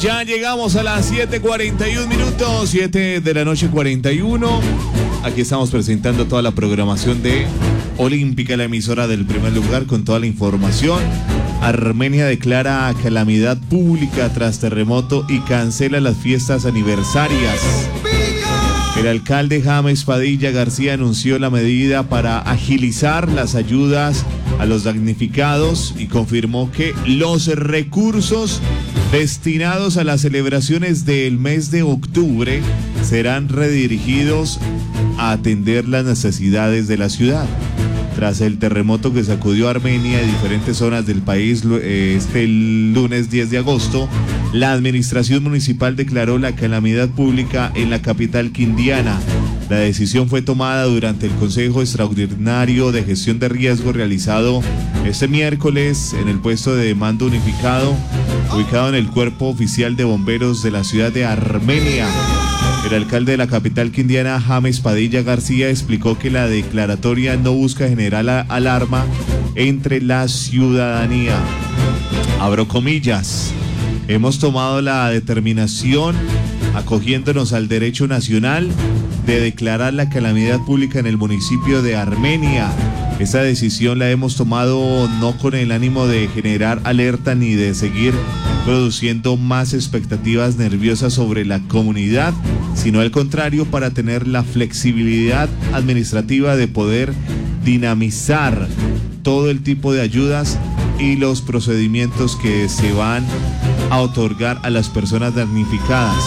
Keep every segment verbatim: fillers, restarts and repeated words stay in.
ya llegamos a las siete cuarenta y uno minutos, siete de la noche cuarenta y uno. Aquí estamos presentando toda la programación de Olímpica, la emisora del primer lugar, con toda la información. Armenia declara calamidad pública tras terremoto y cancela las fiestas aniversarias. El alcalde James Padilla García anunció la medida para agilizar las ayudas a los damnificados y confirmó que los recursos destinados a las celebraciones del mes de octubre serán redirigidos a atender las necesidades de la ciudad. Tras el terremoto que sacudió a Armenia y diferentes zonas del país este lunes diez de agosto, la administración municipal declaró la calamidad pública en la capital quindiana. La decisión fue tomada durante el Consejo Extraordinario de Gestión de Riesgo realizado este miércoles en el puesto de mando unificado ubicado en el Cuerpo Oficial de Bomberos de la ciudad de Armenia. El alcalde de la capital quindiana, James Padilla García, explicó que la declaratoria no busca generar la alarma entre la ciudadanía. Abro comillas. Hemos tomado la determinación, acogiéndonos al derecho nacional, de declarar la calamidad pública en el municipio de Armenia. Esta decisión la hemos tomado no con el ánimo de generar alerta ni de seguir produciendo más expectativas nerviosas sobre la comunidad, sino al contrario, para tener la flexibilidad administrativa de poder dinamizar todo el tipo de ayudas y los procedimientos que se van a otorgar a las personas damnificadas.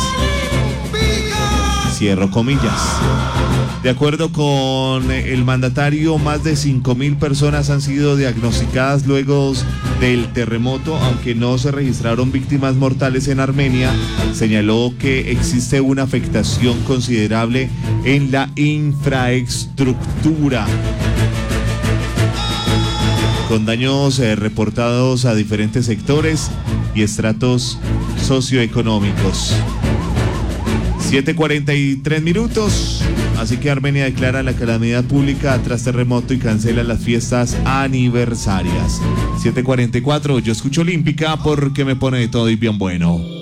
Cierro comillas. De acuerdo con el mandatario, más de cinco mil personas han sido diagnosticadas luego del terremoto, aunque no se registraron víctimas mortales en Armenia. Señaló que existe una afectación considerable en la infraestructura, con daños eh, reportados a diferentes sectores y estratos socioeconómicos. siete cuarenta y tres minutos, así que Armenia declara la calamidad pública tras terremoto y cancela las fiestas aniversarias. siete cuarenta y cuatro, yo escucho Olímpica porque me pone de todo y bien bueno.